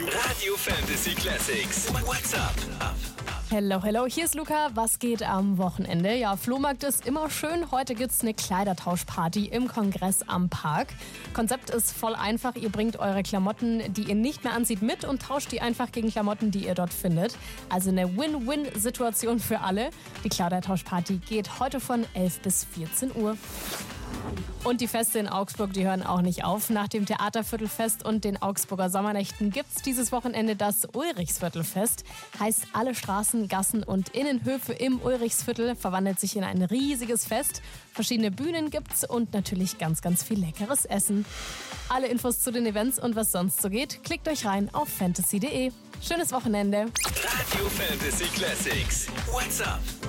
Radio Fantasy Classics. What's up? Hello, hier ist Luca. Was geht am Wochenende? Ja, Flohmarkt ist immer schön. Heute gibt's eine Kleidertauschparty im Kongress am Park. Konzept ist voll einfach. Ihr bringt eure Klamotten, die ihr nicht mehr anzieht, mit und tauscht die einfach gegen Klamotten, die ihr dort findet. Also eine Win-Win-Situation für alle. Die Kleidertauschparty geht heute von 11 bis 14 Uhr. Und die Feste in Augsburg, die hören auch nicht auf. Nach dem Theaterviertelfest und den Augsburger Sommernächten gibt's dieses Wochenende das Ulrichsviertelfest. Heißt, alle Straßen, Gassen und Innenhöfe im Ulrichsviertel verwandelt sich in ein riesiges Fest. Verschiedene Bühnen gibt's und natürlich ganz, ganz viel leckeres Essen. Alle Infos zu den Events und was sonst so geht, klickt euch rein auf fantasy.de. Schönes Wochenende. Radio Fantasy Classics. What's up?